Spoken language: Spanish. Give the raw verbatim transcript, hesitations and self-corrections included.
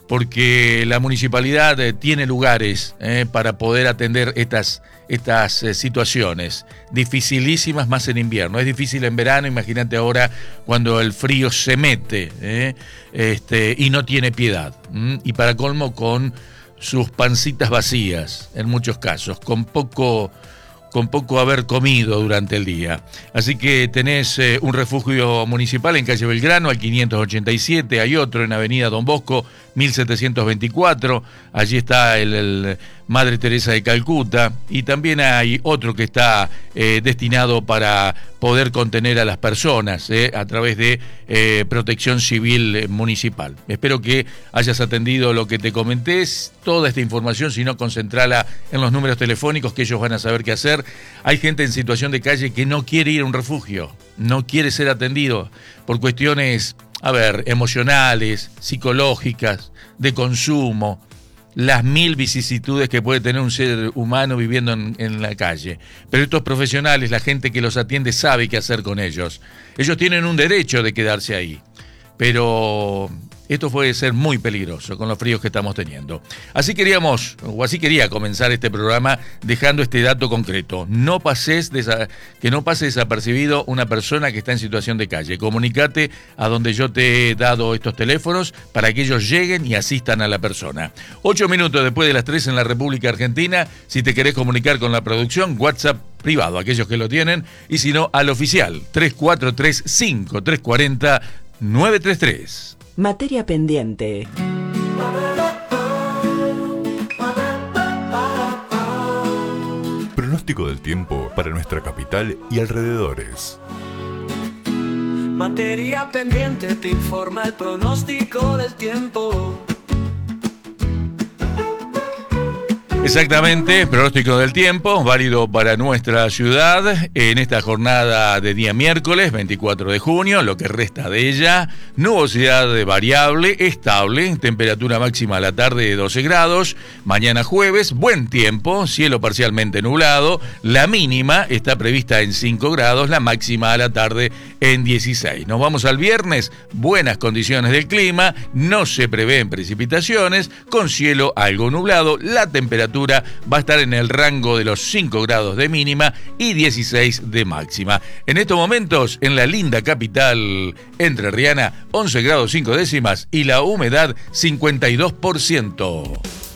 porque la municipalidad eh, tiene lugares eh, para poder atender estas, estas eh, situaciones dificilísimas, más en invierno. Es difícil en verano, imagínate ahora cuando el frío se mete eh, este, y no tiene piedad. ¿m? Y para colmo con sus pancitas vacías, en muchos casos, con poco... con poco haber comido durante el día. Así que tenés eh, un refugio municipal en calle Belgrano, al quinientos ochenta y siete, hay otro en avenida Don Bosco, mil setecientos veinticuatro, allí está el, el Madre Teresa de Calcuta, y también hay otro que está eh, destinado para poder contener a las personas eh, a través de eh, Protección Civil Municipal. Espero que hayas atendido lo que te comenté, toda esta información, si no, concentrala en los números telefónicos que ellos van a saber qué hacer. Hay gente en situación de calle que no quiere ir a un refugio, no quiere ser atendido por cuestiones, a ver, emocionales, psicológicas, de consumo, las mil vicisitudes que puede tener un ser humano viviendo en, en la calle. Pero estos profesionales, la gente que los atiende, sabe qué hacer con ellos. Ellos tienen un derecho de quedarse ahí, pero esto puede ser muy peligroso con los fríos que estamos teniendo. Así queríamos, o así quería comenzar este programa dejando este dato concreto. No pases desa, que no pase desapercibido una persona que está en situación de calle. Comunicate a donde yo te he dado estos teléfonos para que ellos lleguen y asistan a la persona. Ocho minutos después de las tres en la República Argentina. Si te querés comunicar con la producción, WhatsApp privado, aquellos que lo tienen, y si no, al oficial, tres cuatro tres cinco tres cuatro cero nueve tres tres. Materia pendiente. Pronóstico del tiempo para nuestra capital y alrededores. Materia pendiente, te informa el pronóstico del tiempo. Exactamente, pronóstico del tiempo, válido para nuestra ciudad en esta jornada de día miércoles, veinticuatro de junio, lo que resta de ella, nubosidad variable, estable, temperatura máxima a la tarde de doce grados, mañana jueves, buen tiempo, cielo parcialmente nublado, la mínima está prevista en cinco grados, la máxima a la tarde en dieciséis. Nos vamos al viernes, buenas condiciones del clima, no se prevén precipitaciones, con cielo algo nublado, la temperatura va a estar en el rango de los cinco grados de mínima y dieciséis de máxima. En estos momentos, en la linda capital entrerriana, once grados cinco décimas y la humedad cincuenta y dos por ciento.